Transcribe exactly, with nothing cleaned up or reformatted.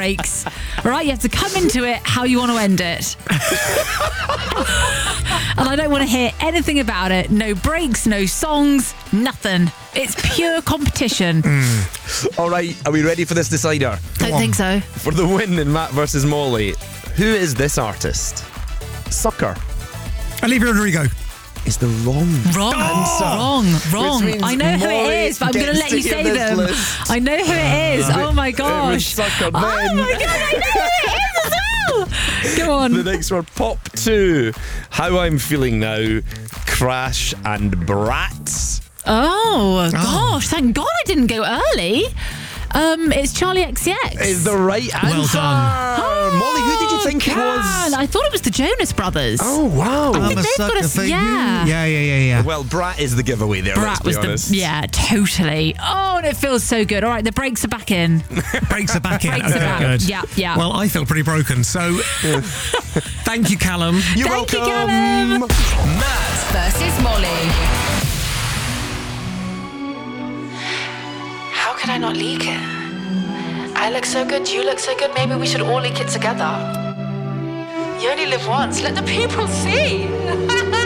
breaks. Right, you have to come into it how you want to end it. And I don't want to hear anything about it. No breaks, no songs, nothing. It's pure competition. Mm. All right, are we ready for this decider? Don't think so. For the win in Matt versus Molly, who is this artist? Sucker. Olivia Rodrigo. Is the wrong, wrong answer. Wrong, wrong. I know who Molly it is, but I'm going to let you say them. List. I know who it is. Oh my gosh. It was Sucker then. Oh my god, I know who it is as well. Go on. The next were Pop two. How I'm Feeling Now, Crash and Brat. Oh gosh, thank God I didn't go early. Um, it's Charlie X C X. Is the right answer. Well done. Oh, Molly, who did you think it was? I thought it was the Jonas Brothers. Oh, wow. I think I'm a they've got sucker a, for yeah. you. Yeah, yeah, yeah, yeah. Well, Brat is the giveaway there, Brat let's be was honest. the, yeah, totally. Oh, and it feels so good. All right, the brakes are back in. Brakes are back in. Brakes Okay, are back. good. Yeah, yeah. Well, I feel pretty broken, so thank you, Callum. You're Thank welcome. you, Callum. Matt versus Molly. How could I not leak it? I look so good, you look so good, maybe we should all leak it together. You only live once, let the people see.